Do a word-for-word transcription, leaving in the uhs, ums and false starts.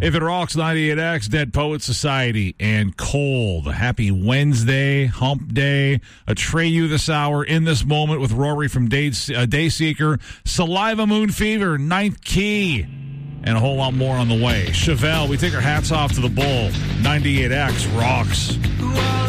If it rocks, ninety-eight X, Dead Poet Society, and Cold. Happy Wednesday, hump day. Atreyu this hour in this moment with Rory from Day, uh, Dayseeker. Saliva Moon Fever, Ninth Key, and a whole lot more on the way. Chevelle, we take our hats off to the bull. ninety-eight X rocks.